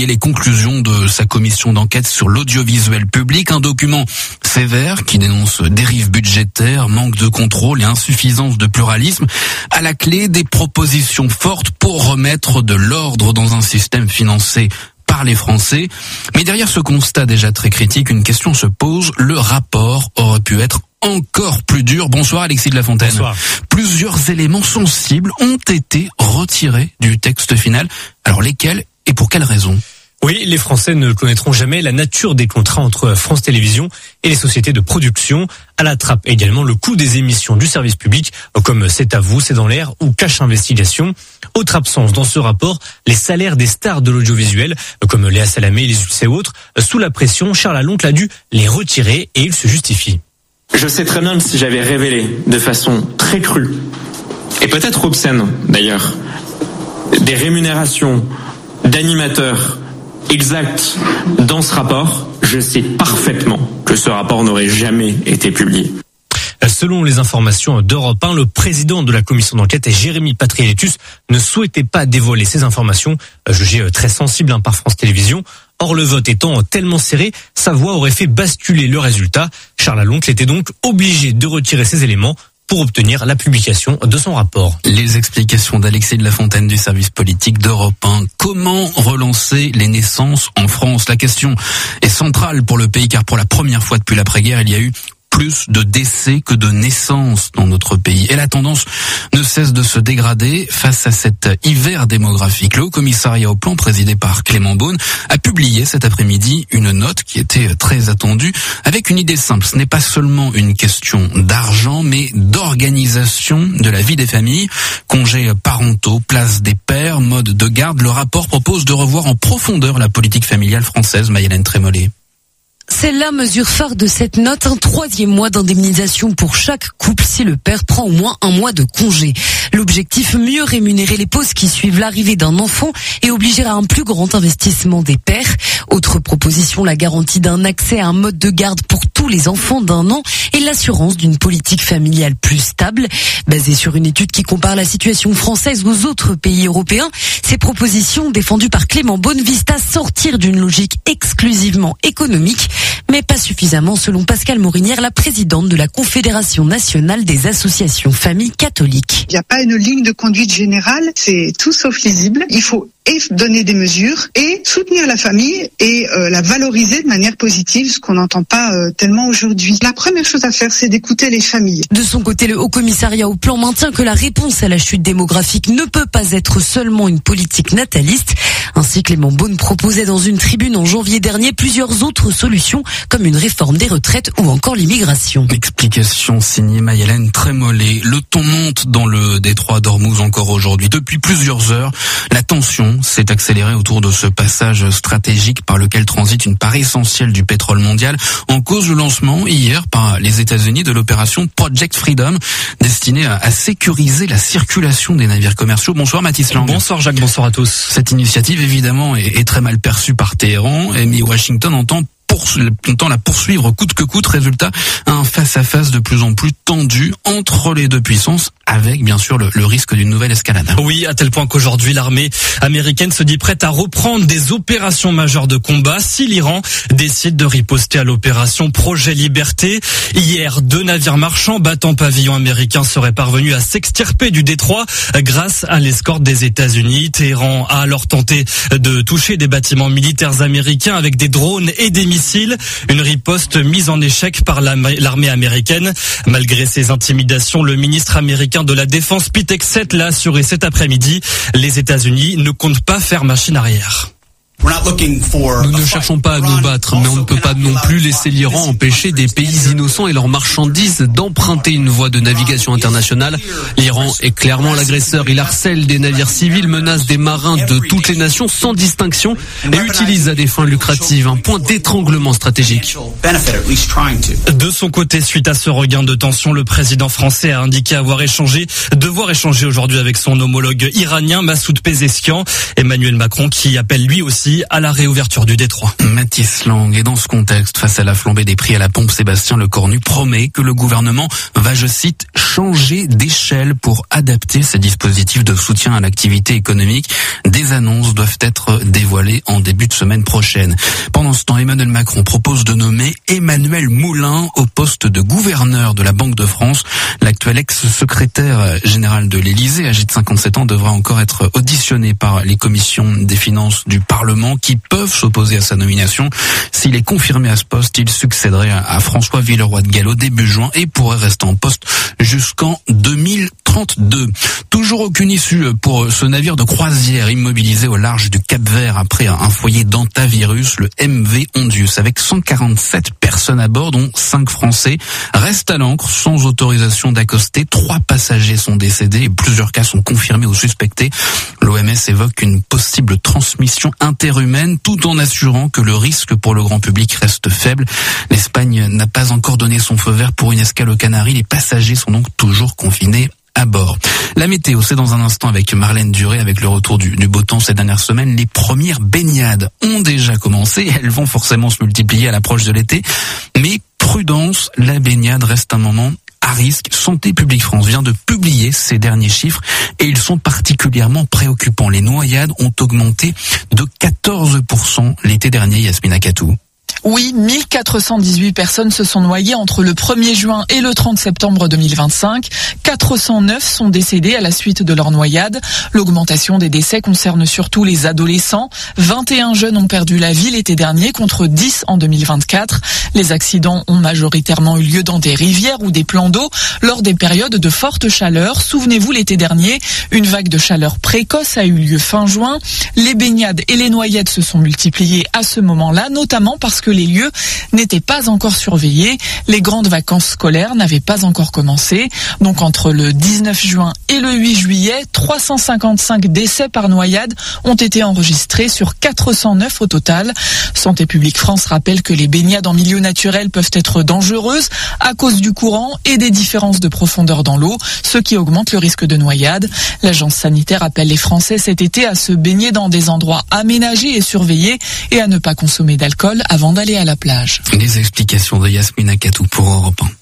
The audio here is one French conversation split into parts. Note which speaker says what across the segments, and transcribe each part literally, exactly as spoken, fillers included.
Speaker 1: publié les conclusions de sa commission d'enquête sur l'audiovisuel public, un document sévère qui dénonce dérives budgétaires, manque de contrôle et insuffisance de pluralisme. À la clé, des propositions fortes pour remettre de l'ordre dans un système financé par les Français. Mais derrière ce constat déjà très critique, une question se pose. Le rapport aurait pu être encore plus dur. Bonsoir Alexis de la Fontaine.
Speaker 2: Bonsoir.
Speaker 1: Plusieurs éléments sensibles ont été retirés du texte final. Alors lesquels et pour quelles raisons ?
Speaker 2: Oui, les Français ne connaîtront jamais la nature des contrats entre France Télévisions et les sociétés de production. À la trappe également le coût des émissions du service public, comme C'est à vous, C'est dans l'air ou Cache Investigation. Autre absence dans ce rapport, les salaires des stars de l'audiovisuel, comme Léa Salamé, les U C et autres. Sous la pression, Charles Aloncle a dû les retirer et il se justifie.
Speaker 3: Je sais très bien que si j'avais révélé de façon très crue, et peut-être obscène d'ailleurs, des rémunérations d'animateurs exactes dans ce rapport, je sais parfaitement que ce rapport n'aurait jamais été publié.
Speaker 2: Selon les informations d'Europe un, le président de la commission d'enquête, Jérémy Patriétus, ne souhaitait pas dévoiler ces informations, jugées très sensibles par France Télévisions. Or, le vote étant tellement serré, sa voix aurait fait basculer le résultat. Charles Aloncle était donc obligé de retirer ces éléments pour obtenir la publication de son rapport.
Speaker 1: Les explications d'Alexis de la Fontaine du service politique d'Europe un. Comment relancer les naissances en France ? La question est centrale pour le pays car pour la première fois depuis l'après-guerre, il y a eu plus de décès que de naissances dans notre pays. Et la tendance ne cesse de se dégrader face à cet hiver démographique. Le Haut Commissariat au Plan, présidé par Clément Beaune, a publié cet après-midi une note qui était très attendue, avec une idée simple. Ce n'est pas seulement une question d'argent, mais d'organisation de la vie des familles. Congés parentaux, place des pères, mode de garde. Le rapport propose de revoir en profondeur la politique familiale française. Maïlène Trémollet.
Speaker 4: C'est la mesure phare de cette note, un troisième mois d'indemnisation pour chaque couple si le père prend au moins un mois de congé. L'objectif, mieux rémunérer les pauses qui suivent l'arrivée d'un enfant et obliger à un plus grand investissement des pères. Autre proposition, la garantie d'un accès à un mode de garde pour tous les enfants d'un an et l'assurance d'une politique familiale plus stable. Basée sur une étude qui compare la situation française aux autres pays européens, ces propositions défendues par Clément Beaune visent à sortir d'une logique exclusivement économique, mais pas suffisamment selon Pascale Morinière, la présidente de la Confédération nationale des associations familles catholiques.
Speaker 5: Il n'y a pas une ligne de conduite générale, c'est tout sauf lisible. Il faut et donner des mesures et soutenir la famille et euh, la valoriser de manière positive, ce qu'on n'entend pas euh, tellement aujourd'hui. La première chose à faire, c'est d'écouter les familles.
Speaker 4: De son côté, le Haut Commissariat au Plan maintient que la réponse à la chute démographique ne peut pas être seulement une politique nataliste. Ainsi, Clément Beaune proposait dans une tribune en janvier dernier plusieurs autres solutions, comme une réforme des retraites ou encore l'immigration.
Speaker 1: Explication signée Maïlène Trémollet. Le ton monte dans le détroit d'Ormuz encore aujourd'hui. Depuis plusieurs heures, la tension s'est accélérée autour de ce passage stratégique par lequel transite une part essentielle du pétrole mondial. En cause le lancement hier par les États-Unis de l'opération Project Freedom, destinée à, à sécuriser la circulation des navires commerciaux. Bonsoir Mathis Lang.
Speaker 2: Bonsoir Jacques, bonsoir à tous.
Speaker 1: Cette initiative évidemment est, est très mal perçue par Téhéran, mais Washington entend Poursu- la poursuivre coûte que coûte. Résultat, un face-à-face de plus en plus tendu entre les deux puissances, avec bien sûr le, le risque d'une nouvelle escalade.
Speaker 2: Oui, à tel point qu'aujourd'hui l'armée américaine se dit prête à reprendre des opérations majeures de combat si l'Iran décide de riposter à l'opération Projet Liberté. Hier, deux navires marchands battant pavillon américain seraient parvenus à s'extirper du détroit grâce à l'escorte des États-Unis. Téhéran a alors tenté de toucher des bâtiments militaires américains avec des drones et des missiles. Une riposte mise en échec par l'armée américaine. Malgré ces intimidations, le ministre américain de la Défense, Pete Hegseth, l'a assuré cet après-midi. Les États-Unis ne comptent pas faire machine arrière.
Speaker 6: Nous ne cherchons pas à nous battre, mais on ne peut pas non plus laisser l'Iran empêcher des pays innocents et leurs marchandises d'emprunter une voie de navigation internationale. L'Iran est clairement l'agresseur. Il harcèle des navires civils, menace des marins de toutes les nations sans distinction et utilise à des fins lucratives un point d'étranglement stratégique.
Speaker 2: De son côté, suite à ce regain de tension, le président français a indiqué avoir échangé, devoir échanger aujourd'hui avec son homologue iranien Massoud Pezeshkian. Emmanuel Macron qui appelle lui aussi jeudi à la réouverture du détroit.
Speaker 1: Mathis Lang. Et dans ce contexte, face à la flambée des prix à la pompe, Sébastien Lecornu promet que le gouvernement va, je cite, changer d'échelle pour adapter ses dispositifs de soutien à l'activité économique. Des annonces doivent être dévoilées en début de semaine prochaine. Pendant ce temps, Emmanuel Macron propose de nommer Emmanuel Moulin au poste de gouverneur de la Banque de France. L'actuel ex-secrétaire général de l'Élysée, âgé de cinquante-sept ans, devra encore être auditionné par les commissions des finances du Parlement qui peuvent s'opposer à sa nomination. S'il est confirmé à ce poste, il succéderait à François Villeroy de Galhau début juin et pourrait rester en poste jusqu'en deux mille trente-deux. Toujours aucune issue pour ce navire de croisière immobilisé au large du Cap-Vert après un foyer d'antavirus, le M V Ondius, avec cent quarante-sept personnes à bord, dont cinq Français, reste à l'ancre sans autorisation d'accoster. Trois passagers sont décédés et plusieurs cas sont confirmés ou suspectés. L'O M S évoque une possible transmission interhumaine tout en assurant que le risque pour le grand public reste faible. L'Espagne n'a pas encore donné son feu vert pour une escale aux Canaries. Les passagers sont donc toujours confinés à bord. La météo, c'est dans un instant avec Marlène Duré. Avec le retour du, du beau temps ces dernières semaines, les premières baignades ont déjà commencé. Elles vont forcément se multiplier à l'approche de l'été. Mais prudence, la baignade reste un moment à risque. Santé publique France vient de publier ces derniers chiffres et ils sont particulièrement préoccupants. Les noyades ont augmenté de quatorze pour cent l'été dernier, Yasmina Katou.
Speaker 7: Oui, mille quatre cent dix-huit personnes se sont noyées entre le premier juin et le trente septembre deux mille vingt-cinq. quatre cent neuf sont décédés à la suite de leur noyade. L'augmentation des décès concerne surtout les adolescents. vingt et un jeunes ont perdu la vie l'été dernier contre dix en deux mille vingt-quatre. Les accidents ont majoritairement eu lieu dans des rivières ou des plans d'eau lors des périodes de forte chaleur. Souvenez-vous, l'été dernier, une vague de chaleur précoce a eu lieu fin juin. Les baignades et les noyades se sont multipliées à ce moment-là, notamment parce que les lieux n'étaient pas encore surveillés. Les grandes vacances scolaires n'avaient pas encore commencé. Donc entre le dix-neuf juin et le huit juillet, trois cent cinquante-cinq décès par noyade ont été enregistrés sur quatre cent neuf au total. Santé publique France rappelle que les baignades en milieu naturel peuvent être dangereuses à cause du courant et des différences de profondeur dans l'eau, ce qui augmente le risque de noyade. L'agence sanitaire appelle les Français cet été à se baigner dans des endroits aménagés et surveillés et à ne pas consommer d'alcool avant d'aller à la plage.
Speaker 1: Les explications de Yasmina Katou pour Europe un.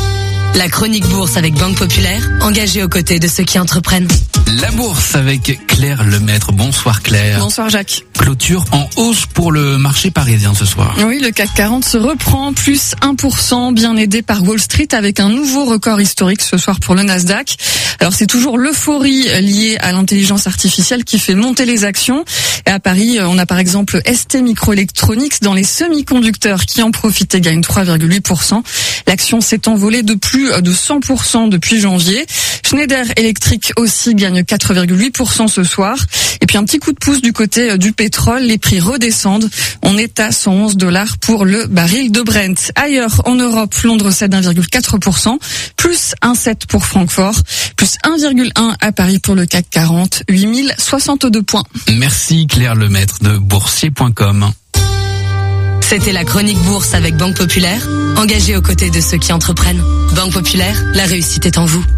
Speaker 4: La chronique bourse avec Banque Populaire, engagée aux côtés de ceux qui entreprennent.
Speaker 1: La bourse avec Claire Lemaître. Bonsoir Claire.
Speaker 8: Bonsoir Jacques.
Speaker 1: Clôture en hausse pour le marché parisien ce soir.
Speaker 8: Oui, le C A C quarante se reprend, plus un pour cent, bien aidé par Wall Street avec un nouveau record historique ce soir pour le Nasdaq. Alors c'est toujours l'euphorie liée à l'intelligence artificielle qui fait monter les actions. Et à Paris, on a par exemple S T Microelectronics dans les semi-conducteurs qui en profite et gagne trois virgule huit pour cent. L'action s'est envolée de plus de cent pour cent depuis janvier. Schneider Electric aussi gagne quatre virgule huit pour cent ce soir. Et puis un petit coup de pouce du côté du pétrole, les prix redescendent. On est à cent onze dollars pour le baril de Brent. Ailleurs, en Europe, Londres cède un virgule quatre pour cent, plus un virgule sept pour Francfort, plus un virgule un à Paris pour le C A C quarante, huit mille soixante-deux points.
Speaker 1: Merci Claire Lemaître de boursier point com.
Speaker 4: C'était la chronique bourse avec Banque Populaire, engagée aux côtés de ceux qui entreprennent. Banque Populaire, la réussite est en vous.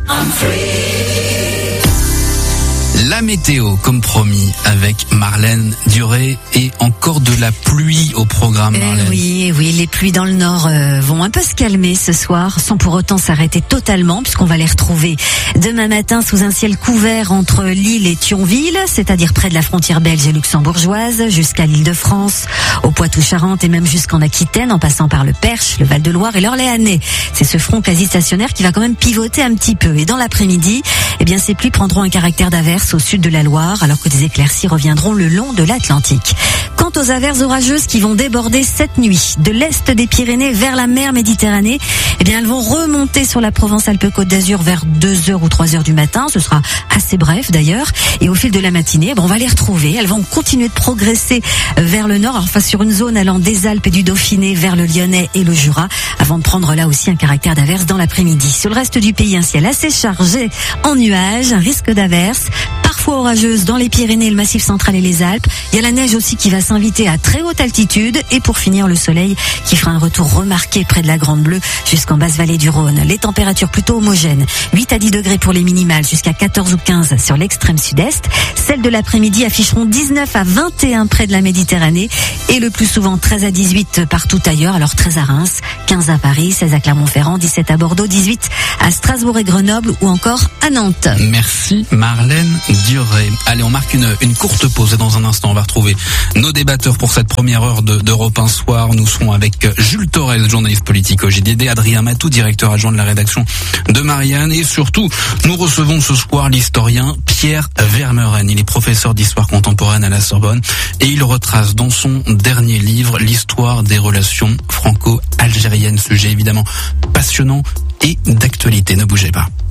Speaker 1: La météo, comme promis, avec Marlène Duré et encore de la pluie au programme, Marlène.
Speaker 9: Euh, oui, oui, les pluies dans le nord euh, vont un peu se calmer ce soir, sans pour autant s'arrêter totalement, puisqu'on va les retrouver demain matin sous un ciel couvert entre Lille et Thionville, c'est-à-dire près de la frontière belge et luxembourgeoise, jusqu'à l'Île-de-France, au Poitou-Charentes et même jusqu'en Aquitaine, en passant par le Perche, le Val-de-Loire et l'Orléanais. C'est ce front quasi stationnaire qui va quand même pivoter un petit peu. Et dans l'après-midi, eh bien, ces pluies prendront un caractère d'averse au sud de la Loire, alors que des éclaircies reviendront le long de l'Atlantique. Quant aux averses orageuses qui vont déborder cette nuit de l'est des Pyrénées vers la mer Méditerranée, eh bien, elles vont remonter sur la Provence-Alpes-Côte d'Azur vers deux heures ou trois heures du matin. Ce sera assez bref d'ailleurs. Et au fil de la matinée, bon, on va les retrouver. Elles vont continuer de progresser vers le nord, enfin sur une zone allant des Alpes et du Dauphiné vers le Lyonnais et le Jura, avant de prendre là aussi un caractère d'averse dans l'après-midi. Sur le reste du pays, un ciel assez chargé en nuages, un risque d'averse, parfois parfois orageuse dans les Pyrénées, le Massif central et les Alpes. Il y a la neige aussi qui va s'inviter à très haute altitude. Et pour finir, le soleil qui fera un retour remarqué près de la Grande Bleue jusqu'en basse vallée du Rhône. Les températures plutôt homogènes. huit à dix degrés pour les minimales, jusqu'à quatorze ou quinze sur l'extrême sud-est. Celles de l'après-midi afficheront dix-neuf à vingt et un près de la Méditerranée. Et le plus souvent treize à dix-huit partout ailleurs. Alors treize à Reims, quinze à Paris, seize à Clermont-Ferrand, dix-sept à Bordeaux, dix-huit à Strasbourg et Grenoble ou encore à Nantes.
Speaker 1: Merci Marlène Duré. Allez, on marque une, une courte pause et dans un instant on va retrouver nos débatteurs pour cette première heure de, d'Europe un Soir. Nous serons avec Jules Torel, journaliste politique au J D D, Adrien Matou, directeur adjoint de la rédaction de Marianne, et surtout nous recevons ce soir l'historien Pierre Vermeuren. Il est professeur d'histoire contemporaine à la Sorbonne et il retrace dans son dernier livre l'histoire des relations franco-algériennes, sujet évidemment passionnant et d'actualité. Ne bougez pas.